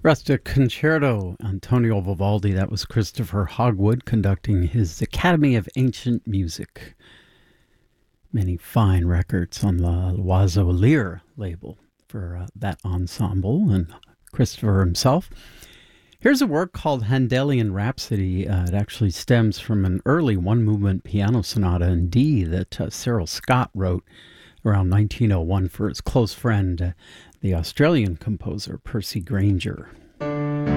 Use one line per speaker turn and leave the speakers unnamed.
Rustic Concerto, Antonio Vivaldi. That was Christopher Hogwood conducting his Academy of Ancient Music. Many fine records on the L'Oiseau Lyre label for that ensemble and Christopher himself. Here's a work called Handelian Rhapsody. It actually stems from an early one-movement piano sonata in D that Cyril Scott wrote around 1901 for his close friend, the Australian composer Percy Grainger.